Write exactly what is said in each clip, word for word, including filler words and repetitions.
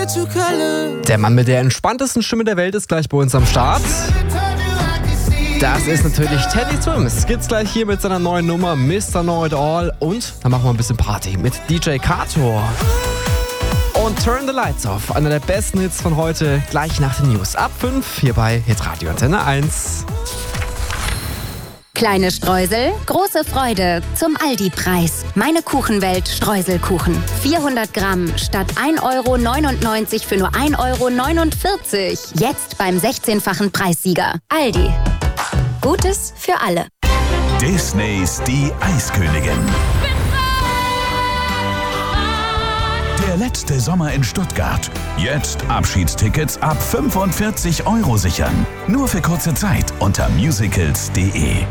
Der Mann mit der entspanntesten Stimme der Welt ist gleich bei uns am Start. Das ist natürlich Teddy Swims. Geht's gleich hier mit seiner neuen Nummer Mister Know It All. Und dann machen wir ein bisschen Party mit D J Kato. Und Turn the Lights Off, einer der besten Hits von heute, gleich nach den News. Ab fünf hier bei Hitradio Antenne eins. Kleine Streusel, große Freude zum Aldi-Preis. Meine Kuchenwelt Streuselkuchen. vierhundert Gramm statt ein Euro neunundneunzig für nur ein Euro neunundvierzig. Jetzt beim sechzehnfachen Preissieger. Aldi. Gutes für alle. Disneys Die Eiskönigin. Der letzte Sommer in Stuttgart. Jetzt Abschiedstickets ab fünfundvierzig Euro sichern. Nur für kurze Zeit unter musicals punkt de.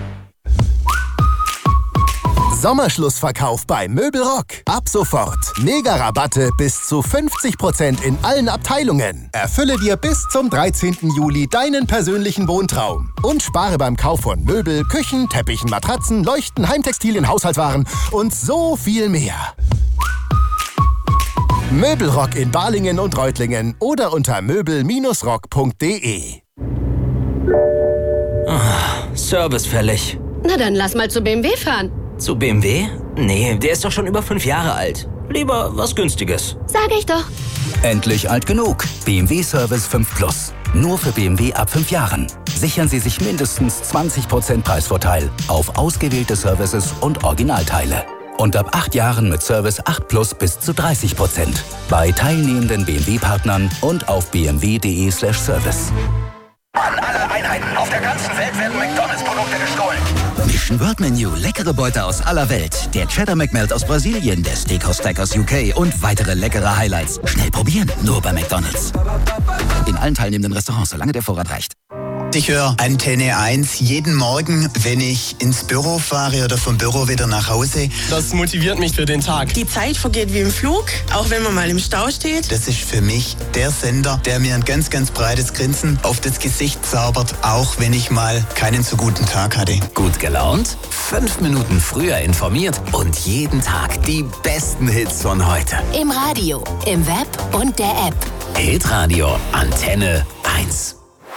Sommerschlussverkauf bei Möbelrock. Ab sofort Mega-Rabatte bis zu fünfzig Prozent in allen Abteilungen. Erfülle dir bis zum dreizehnten Juli deinen persönlichen Wohntraum. Und spare beim Kauf von Möbel, Küchen, Teppichen, Matratzen, Leuchten, Heimtextilien, Haushaltswaren und so viel mehr. Möbelrock in Balingen und Reutlingen oder unter möbel rock punkt de. Oh, Service fällig. Na dann lass mal zu B M W fahren. Zu B M W? Nee, der ist doch schon über fünf Jahre alt. Lieber was Günstiges. Sag ich doch. Endlich alt genug. B M W Service fünf Plus. Nur für B M W ab fünf Jahren. Sichern Sie sich mindestens zwanzig Prozent Preisvorteil auf ausgewählte Services und Originalteile. Und ab acht Jahren mit Service acht Plus bis zu dreißig Prozent. Bei teilnehmenden B M W-Partnern und auf b m w punkt de slash service. An alle Einheiten auf der ganzen Welt werden McDonalds-Produkte gestohlen. Mission World Menu, leckere Beute aus aller Welt. Der Cheddar McMelt aus Brasilien, der Steakhouse Stack aus U K und weitere leckere Highlights. Schnell probieren, nur bei McDonalds. In allen teilnehmenden Restaurants, solange der Vorrat reicht. Ich höre Antenne eins jeden Morgen, wenn ich ins Büro fahre oder vom Büro wieder nach Hause. Das motiviert mich für den Tag. Die Zeit vergeht wie im Flug, auch wenn man mal im Stau steht. Das ist für mich der Sender, der mir ein ganz, ganz breites Grinsen auf das Gesicht zaubert, auch wenn ich mal keinen so guten Tag hatte. Gut gelaunt? Fünf Minuten früher informiert und jeden Tag die besten Hits von heute. Im Radio, im Web und der App. Hitradio Antenne eins.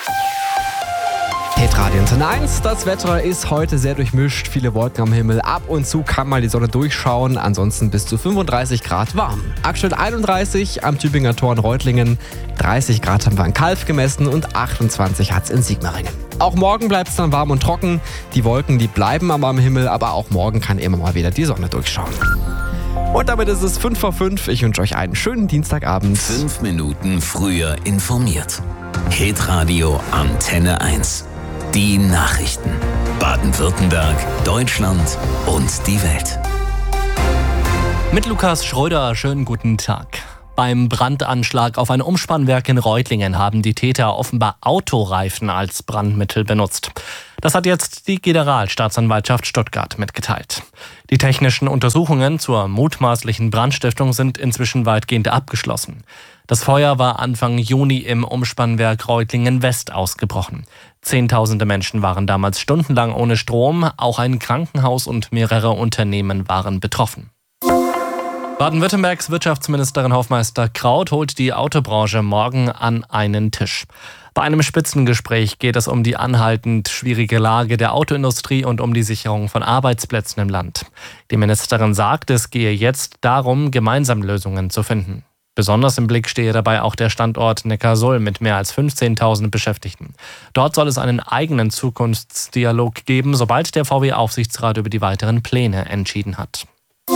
Hitradio Antenne eins, das Wetter ist heute sehr durchmischt, viele Wolken am Himmel, ab und zu kann mal die Sonne durchschauen, ansonsten bis zu fünfunddreißig Grad warm. Aktuell einunddreißig am Tübinger Tor in Reutlingen, dreißig Grad haben wir in Kalf gemessen und achtundzwanzig hat es in Sigmaringen. Auch morgen bleibt es dann warm und trocken, die Wolken, die bleiben aber am Himmel, aber auch morgen kann immer mal wieder die Sonne durchschauen. Und damit ist es fünf vor fünf, ich wünsche euch einen schönen Dienstagabend. Fünf Minuten früher informiert. Hitradio Antenne eins. Die Nachrichten. Baden-Württemberg, Deutschland und die Welt. Mit Lukas Schröder, schönen guten Tag. Beim Brandanschlag auf ein Umspannwerk in Reutlingen haben die Täter offenbar Autoreifen als Brandmittel benutzt. Das hat jetzt die Generalstaatsanwaltschaft Stuttgart mitgeteilt. Die technischen Untersuchungen zur mutmaßlichen Brandstiftung sind inzwischen weitgehend abgeschlossen. Das Feuer war Anfang Juni im Umspannwerk Reutlingen West ausgebrochen. Zehntausende Menschen waren damals stundenlang ohne Strom, auch ein Krankenhaus und mehrere Unternehmen waren betroffen. Baden-Württembergs Wirtschaftsministerin Hofmeister Kraut holt die Autobranche morgen an einen Tisch. Bei einem Spitzengespräch geht es um die anhaltend schwierige Lage der Autoindustrie und um die Sicherung von Arbeitsplätzen im Land. Die Ministerin sagt, es gehe jetzt darum, gemeinsam Lösungen zu finden. Besonders im Blick stehe dabei auch der Standort Neckarsulm mit mehr als fünfzehntausend Beschäftigten. Dort soll es einen eigenen Zukunftsdialog geben, sobald der V W-Aufsichtsrat über die weiteren Pläne entschieden hat.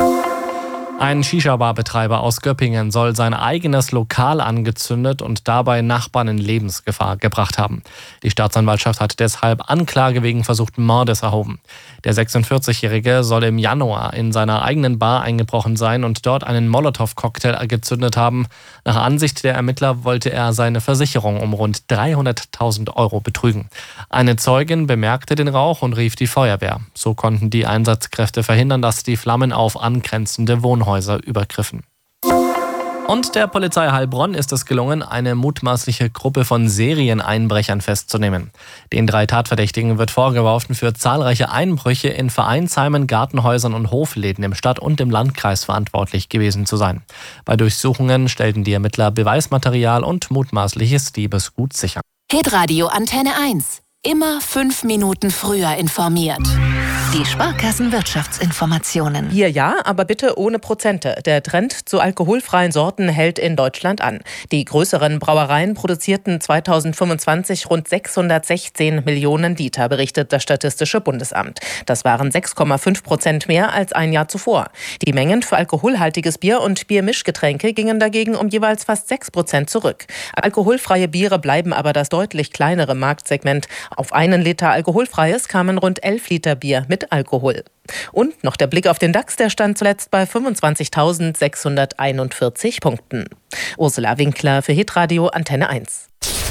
Ein Shisha-Bar-Betreiber aus Göppingen soll sein eigenes Lokal angezündet und dabei Nachbarn in Lebensgefahr gebracht haben. Die Staatsanwaltschaft hat deshalb Anklage wegen versuchten Mordes erhoben. Der sechsundvierzigjährige soll im Januar in seiner eigenen Bar eingebrochen sein und dort einen Molotow-Cocktail gezündet haben. Nach Ansicht der Ermittler wollte er seine Versicherung um rund dreihunderttausend Euro betrügen. Eine Zeugin bemerkte den Rauch und rief die Feuerwehr. So konnten die Einsatzkräfte verhindern, dass die Flammen auf angrenzende Wohnhäuser übergriffen. Und der Polizei Heilbronn ist es gelungen, eine mutmaßliche Gruppe von Serieneinbrechern festzunehmen. Den drei Tatverdächtigen wird vorgeworfen, für zahlreiche Einbrüche in Vereinsheimen, Gartenhäusern und Hofläden im Stadt- und im Landkreis verantwortlich gewesen zu sein. Bei Durchsuchungen stellten die Ermittler Beweismaterial und mutmaßliches Diebesgut sicher. Hitradio Antenne eins. Immer fünf Minuten früher informiert. Die Sparkassenwirtschaftsinformationen. Bier ja, aber bitte ohne Prozente. Der Trend zu alkoholfreien Sorten hält in Deutschland an. Die größeren Brauereien produzierten zweitausendfünfundzwanzig rund sechshundertsechzehn Millionen Liter, berichtet das Statistische Bundesamt. Das waren sechs Komma fünf Prozent mehr als ein Jahr zuvor. Die Mengen für alkoholhaltiges Bier und Biermischgetränke gingen dagegen um jeweils fast sechs Prozent zurück. Alkoholfreie Biere bleiben aber das deutlich kleinere Marktsegment. Auf einen Liter alkoholfreies kamen rund elf Liter Bier mit Alkohol. Und noch der Blick auf den DAX, der stand zuletzt bei fünfundzwanzigtausendsechshunderteinundvierzig Punkten. Ursula Winkler für Hitradio Antenne eins.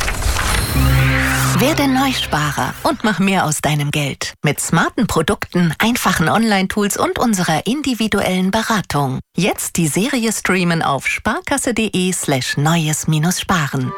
Werde Neusparer und mach mehr aus deinem Geld. Mit smarten Produkten, einfachen Online-Tools und unserer individuellen Beratung. Jetzt die Serie streamen auf sparkasse.de slash neues-sparen.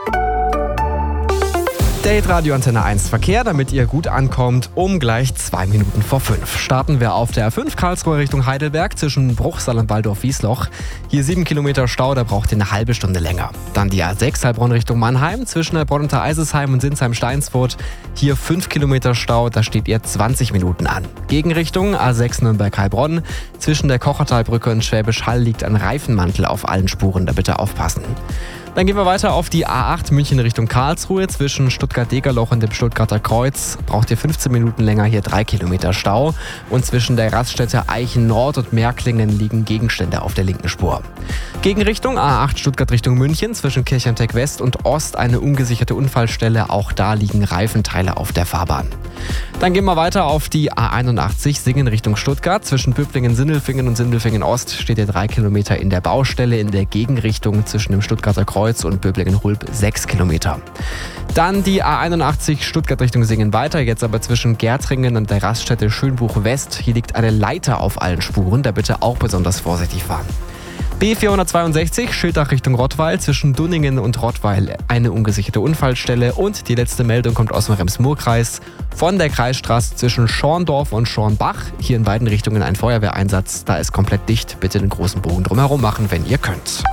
Der Hitradio Antenne eins Verkehr, damit ihr gut ankommt, um gleich zwei Minuten vor fünf. Starten wir auf der A fünf Karlsruhe Richtung Heidelberg zwischen Bruchsal und Waldorf-Wiesloch. Hier sieben Kilometer Stau, da braucht ihr eine halbe Stunde länger. Dann die A sechs Heilbronn Richtung Mannheim zwischen Heilbronn unter Eisesheim und Sinsheim-Steinsfurt. Hier fünf Kilometer Stau, da steht ihr zwanzig Minuten an. Gegenrichtung A sechs Nürnberg-Heilbronn. Zwischen der Kochertalbrücke und Schwäbisch Hall liegt ein Reifenmantel auf allen Spuren, da bitte aufpassen. Dann gehen wir weiter auf die A acht München Richtung Karlsruhe. Zwischen Stuttgart-Degerloch und dem Stuttgarter Kreuz braucht ihr fünfzehn Minuten länger, hier drei Kilometer Stau. Und zwischen der Raststätte Eichen Nord und Märklingen liegen Gegenstände auf der linken Spur. Gegenrichtung A acht Stuttgart Richtung München. Zwischen Kirchentech West und Ost eine ungesicherte Unfallstelle. Auch da liegen Reifenteile auf der Fahrbahn. Dann gehen wir weiter auf die A einundachtzig Singen Richtung Stuttgart. Zwischen Böblingen-Sindelfingen und Sindelfingen-Ost steht ihr drei Kilometer in der Baustelle. In der Gegenrichtung zwischen dem Stuttgarter Kreuz und Böblingen-Hulb sechs Kilometer. Dann die A einundachtzig Stuttgart Richtung Singen weiter, jetzt aber zwischen Gärtringen und der Raststätte Schönbuch West. Hier liegt eine Leiter auf allen Spuren, da bitte auch besonders vorsichtig fahren. B vierhundertzweiundsechzig Schildach Richtung Rottweil, zwischen Dunningen und Rottweil eine ungesicherte Unfallstelle. Und die letzte Meldung kommt aus dem Rems-Murr-Kreis von der Kreisstraße zwischen Schorndorf und Schornbach. Hier in beiden Richtungen ein Feuerwehreinsatz, da ist komplett dicht. Bitte den großen Bogen drumherum machen, wenn ihr könnt.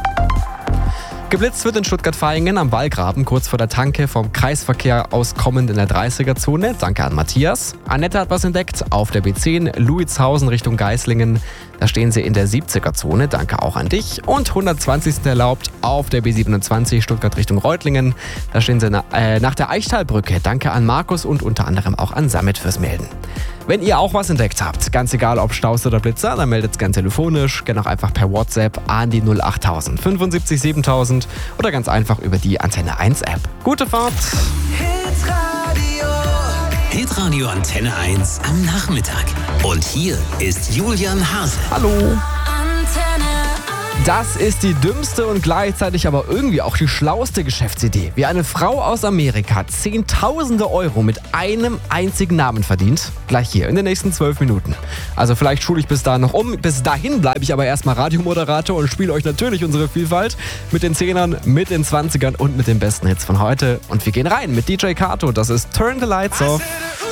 Geblitzt wird in Stuttgart-Vaihingen am Wallgraben, kurz vor der Tanke, vom Kreisverkehr aus kommend in der dreißiger-Zone. Danke an Matthias. Annette hat was entdeckt auf der B zehn, Luitshausen Richtung Geislingen. Da stehen sie in der siebziger-Zone. Danke auch an dich. Und hundertzwanzig erlaubt auf der B siebenundzwanzig Stuttgart Richtung Reutlingen. Da stehen sie na, äh, nach der Eichtalbrücke. Danke an Markus und unter anderem auch an Samit fürs Melden. Wenn ihr auch was entdeckt habt, ganz egal ob Staus oder Blitzer, dann meldet es gern telefonisch, gerne auch einfach per WhatsApp an die null achttausend fünfundsiebzig siebentausend oder ganz einfach über die Antenne eins App. Gute Fahrt! Hitradio. Hitradio Antenne eins am Nachmittag. Und hier ist Julian Hase. Hallo! Das ist die dümmste und gleichzeitig aber irgendwie auch die schlauste Geschäftsidee. Wie eine Frau aus Amerika Zehntausende Euro mit einem einzigen Namen verdient. Gleich hier in den nächsten zwölf Minuten. Also vielleicht schule ich bis dahin noch um. Bis dahin bleibe ich aber erstmal Radiomoderator und spiele euch natürlich unsere Vielfalt mit den Zehnern, mit den Zwanzigern und mit den besten Hits von heute. Und wir gehen rein mit D J Kato. Das ist Turn the Lights Off.